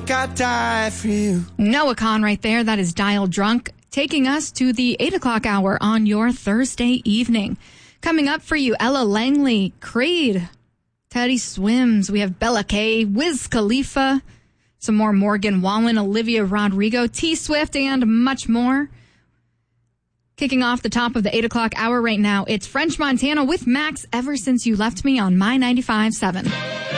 drunk, I'd die for you. Noah Kahn right there. That is Dial Drunk, taking us to the 8 o'clock hour on your Thursday evening. Coming up for you, Ella Langley, Creed, Teddy Swims. We have Bella K, Wiz Khalifa, some more Morgan Wallen, Olivia Rodrigo, T-Swift, and much more. Kicking off the top of the 8 o'clock hour right now, it's French Montana with Max, Ever Since You Left Me on My 95.7.